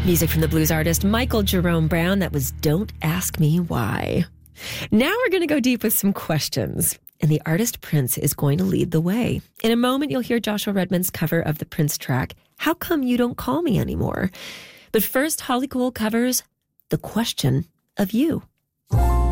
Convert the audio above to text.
Music from the blues artist Michael Jerome Brown. That was Don't Ask Me Why. Now we're going to go deep with some questions. And the artist Prince is going to lead the way. In a moment, you'll hear Joshua Redman's cover of the Prince track, How Come You Don't Call Me Anymore? But first, Holly Cole covers The Question of You.